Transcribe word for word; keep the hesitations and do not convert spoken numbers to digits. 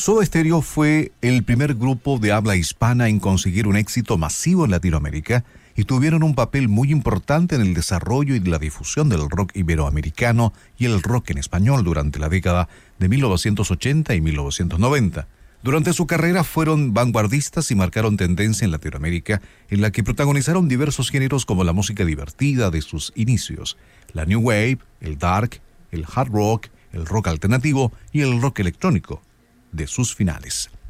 Soda Stereo fue el primer grupo de habla hispana en conseguir un éxito masivo en Latinoamérica y tuvieron un papel muy importante en el desarrollo y la difusión del rock iberoamericano y el rock en español durante la década de mil novecientos ochenta y mil novecientos noventa. Durante su carrera fueron vanguardistas y marcaron tendencia en Latinoamérica, en la que protagonizaron diversos géneros como la música divertida de sus inicios, la new wave, el dark, el hard rock, el rock alternativo y el rock electrónico de sus finales.